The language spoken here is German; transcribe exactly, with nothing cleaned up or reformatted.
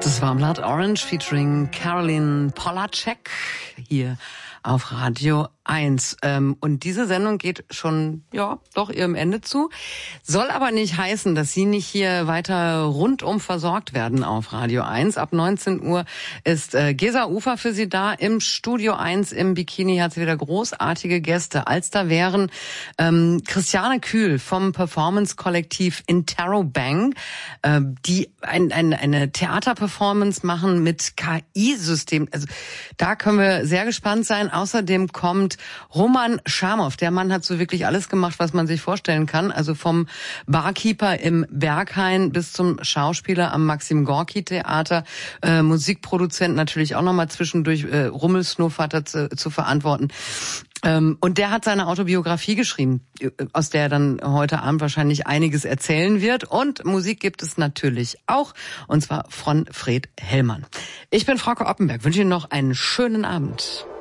Das war Blood Orange featuring Caroline Polacek hier auf Radio eins. Ähm, und diese Sendung geht schon, ja, doch ihrem Ende zu. Soll aber nicht heißen, dass Sie nicht hier weiter rundum versorgt werden auf Radio eins. Ab neunzehn Uhr ist äh, Gesa Ufer für Sie da. Im Studio eins im Bikini hat sie wieder großartige Gäste. Als da wären ähm, Christiane Kühl vom Performance-Kollektiv Interrobang, äh, die ein, ein, eine Theaterperformance machen mit K I-System. Also da können wir sehr gespannt sein. Außerdem kommt Roman Schamow. Der Mann hat so wirklich alles gemacht, was man sich vorstellen kann. Also vom Barkeeper im Berghain bis zum Schauspieler am Maxim-Gorki-Theater. Äh, Musikproduzent natürlich auch nochmal zwischendurch äh, Rummelsnuff zu, zu verantworten. Ähm, und der hat seine Autobiografie geschrieben, aus der er dann heute Abend wahrscheinlich einiges erzählen wird. Und Musik gibt es natürlich auch, und zwar von Fred Hellmann. Ich bin Frauke Oppenberg, wünsche Ihnen noch einen schönen Abend.